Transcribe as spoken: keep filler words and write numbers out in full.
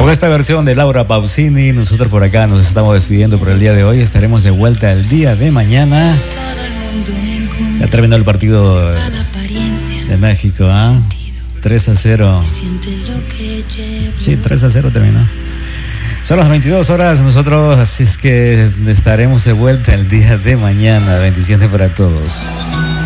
Con esta versión de Laura Pausini, nosotros por acá nos estamos despidiendo por el día de hoy. Estaremos de vuelta el día de mañana. Ya terminó el partido de México, ¿ah? ¿eh? tres a cero. Sí, tres a cero terminó. Son las veintidós horas nosotros, así es que estaremos de vuelta el día de mañana. Bendiciones para todos.